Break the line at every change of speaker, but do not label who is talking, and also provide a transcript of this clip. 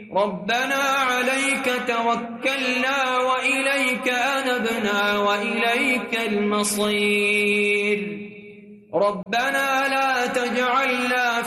ربنا عليك توكلنا وإليك أنبنا وإليك المصير ربنا لا تجعلنا